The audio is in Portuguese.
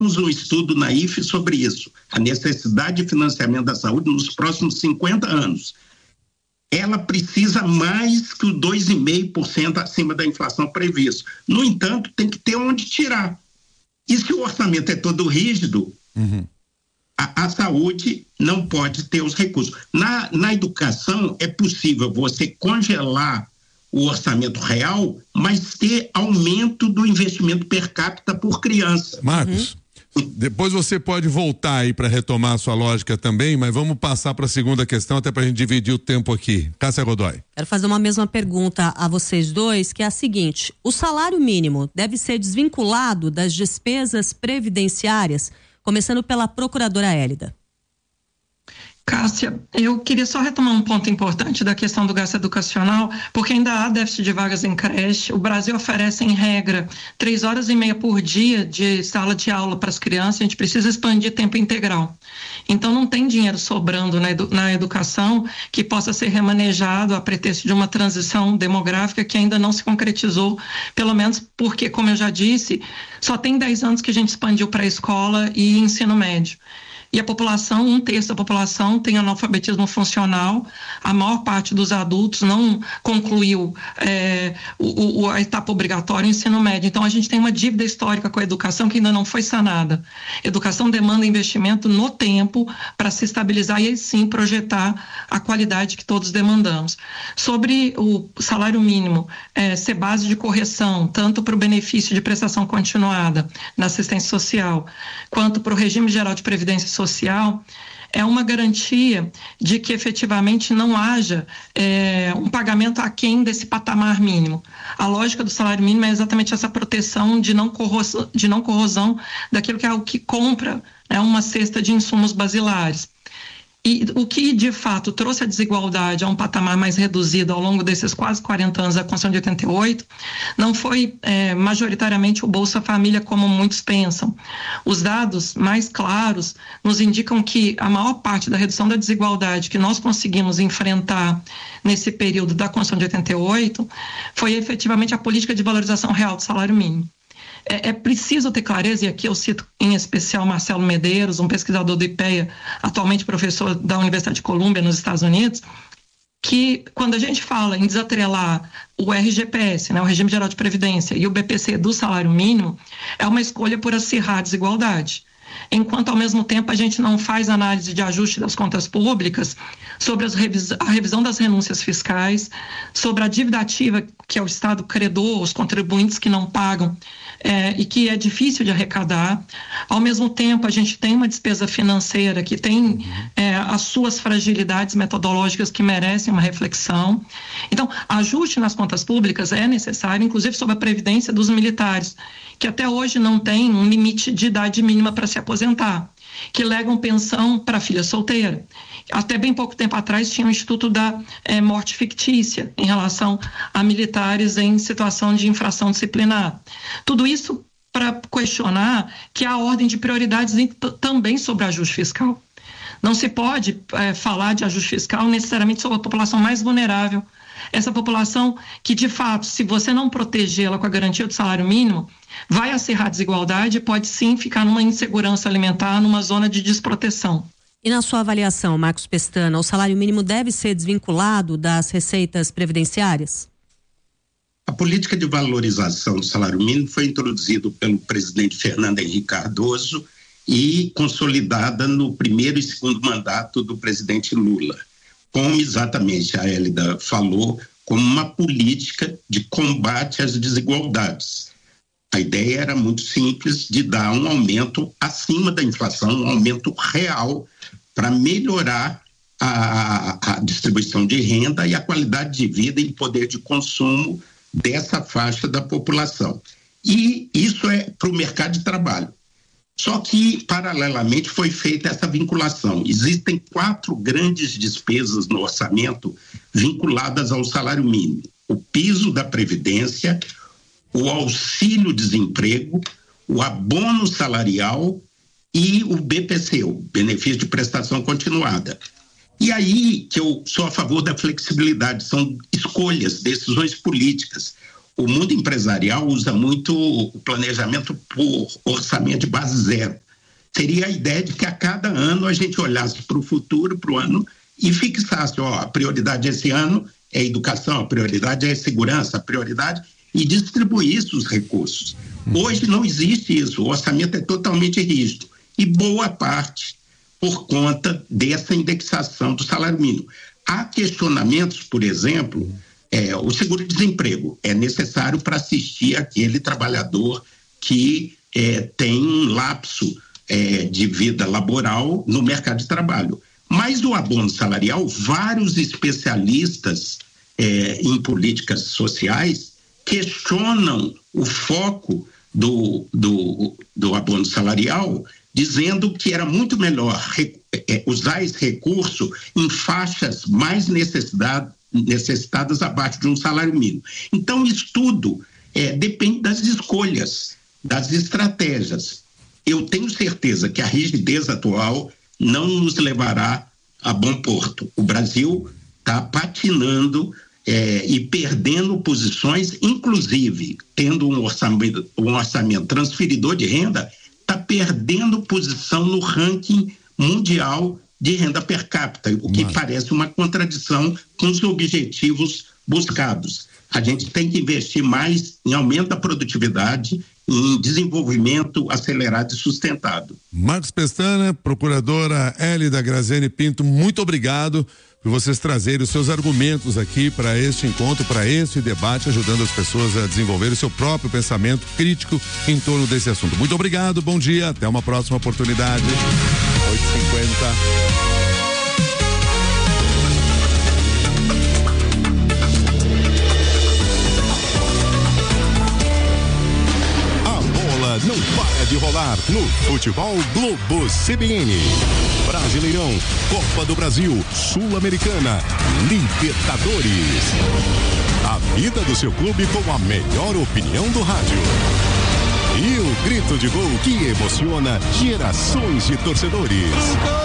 um estudo na IFE sobre isso, a necessidade de financiamento da saúde nos próximos 50 anos. Ela precisa mais que o 2,5% acima da inflação prevista. No entanto, tem que ter onde tirar. E se o orçamento é todo rígido, a saúde não pode ter os recursos. Na educação, é possível você congelar o orçamento real, mas ter aumento do investimento per capita por criança. Marcos, depois você pode voltar aí para retomar a sua lógica também, mas vamos passar para a segunda questão, até para a gente dividir o tempo aqui. Cássia Godoy. Quero fazer uma mesma pergunta a vocês dois, que é a seguinte: o salário mínimo deve ser desvinculado das despesas previdenciárias, começando pela procuradora Hélida. Cássia, eu queria só retomar um ponto importante da questão do gasto educacional, porque ainda há déficit de vagas em creche. O Brasil oferece, em regra, 3 horas e meia por dia de sala de aula para as crianças. A gente precisa expandir tempo integral. Então, não tem dinheiro sobrando na educação que possa ser remanejado a pretexto de uma transição demográfica que ainda não se concretizou, pelo menos porque, como eu já disse, só tem 10 anos que a gente expandiu para a escola e ensino médio. E a população, 1/3 da população tem analfabetismo funcional, a maior parte dos adultos não concluiu a etapa obrigatória, o ensino médio. Então, a gente tem uma dívida histórica com a educação que ainda não foi sanada. Educação demanda investimento no tempo para se estabilizar e aí sim projetar a qualidade que todos demandamos. Sobre o salário mínimo ser base de correção, tanto para o benefício de prestação continuada na assistência social, quanto para o regime geral de previdência social, é uma garantia de que efetivamente não haja um pagamento aquém desse patamar mínimo. A lógica do salário mínimo é exatamente essa proteção de não corrosão daquilo que é o que compra uma cesta de insumos basilares. E o que, de fato, trouxe a desigualdade a um patamar mais reduzido ao longo desses quase 40 anos da Constituição de 88, não foi majoritariamente o Bolsa Família, como muitos pensam. Os dados mais claros nos indicam que a maior parte da redução da desigualdade que nós conseguimos enfrentar nesse período da Constituição de 88 foi efetivamente a política de valorização real do salário mínimo. É preciso ter clareza, e aqui eu cito em especial Marcelo Medeiros, um pesquisador do IPEA, atualmente professor da Universidade de Colômbia, nos Estados Unidos, que quando a gente fala em desatrelar o RGPS, o Regime Geral de Previdência, e o BPC do salário mínimo, é uma escolha por acirrar a desigualdade. Enquanto, ao mesmo tempo, a gente não faz análise de ajuste das contas públicas sobre a revisão das renúncias fiscais, sobre a dívida ativa, que é o Estado credor, os contribuintes que não pagam, e que é difícil de arrecadar. Ao mesmo tempo, a gente tem uma despesa financeira que tem as suas fragilidades metodológicas que merecem uma reflexão. Então, ajuste nas contas públicas é necessário, inclusive sobre a previdência dos militares, que até hoje não tem um limite de idade mínima para se aposentar, que legam pensão para filha solteira. Até bem pouco tempo atrás tinha o Instituto da Morte Fictícia em relação a militares em situação de infração disciplinar. Tudo isso para questionar que há ordem de prioridades também sobre ajuste fiscal. Não se pode falar de ajuste fiscal necessariamente sobre a população mais vulnerável. Essa população que, de fato, se você não protegê-la com a garantia do salário mínimo, vai acirrar a desigualdade e pode sim ficar numa insegurança alimentar, numa zona de desproteção. E na sua avaliação, Marcos Pestana, o salário mínimo deve ser desvinculado das receitas previdenciárias? A política de valorização do salário mínimo foi introduzida pelo presidente Fernando Henrique Cardoso e consolidada no primeiro e segundo mandato do presidente Lula, como exatamente a Hélida falou, como uma política de combate às desigualdades. A ideia era muito simples, de dar um aumento acima da inflação, um aumento real para melhorar a distribuição de renda e a qualidade de vida e poder de consumo dessa faixa da população. E isso é para o mercado de trabalho. Só que, paralelamente, foi feita essa vinculação. Existem 4 grandes despesas no orçamento vinculadas ao salário mínimo: o piso da Previdência, o auxílio-desemprego, o abono salarial e o BPC, o benefício de prestação continuada. E aí que eu sou a favor da flexibilidade, são escolhas, decisões políticas. o mundo empresarial usa muito o planejamento por orçamento de base zero. Seria a ideia de que a cada ano a gente olhasse para o futuro, para o ano, e fixasse, a prioridade esse ano é educação, a prioridade é segurança, a prioridade, e distribuísse os recursos. Hoje não existe isso, o orçamento é totalmente rígido, e boa parte por conta dessa indexação do salário mínimo. Há questionamentos, por exemplo, o seguro-desemprego é necessário para assistir aquele trabalhador que tem um lapso de vida laboral no mercado de trabalho. Mas o abono salarial, vários especialistas em políticas sociais questionam o foco do abono salarial, dizendo que era muito melhor usar esse recurso em faixas mais necessitadas abaixo de um salário mínimo. Então, isso tudo depende das escolhas, das estratégias. Eu tenho certeza que a rigidez atual não nos levará a bom porto. O Brasil está patinando e perdendo posições, inclusive tendo um orçamento transferidor de renda, está perdendo posição no ranking mundial de renda per capita, o que parece uma contradição com os objetivos buscados. A gente tem que investir mais em aumento da produtividade, em desenvolvimento acelerado e sustentado. Marcos Pestana, procuradora Hélida Graziani Pinto, muito obrigado por vocês trazerem os seus argumentos aqui para este encontro, para este debate, ajudando as pessoas a desenvolver o seu próprio pensamento crítico em torno desse assunto. Muito obrigado, bom dia, até uma próxima oportunidade. 8h50. Não para de rolar no Futebol Globo CBN. Brasileirão, Copa do Brasil, Sul-Americana, Libertadores. A vida do seu clube com a melhor opinião do rádio. E o grito de gol que emociona gerações de torcedores.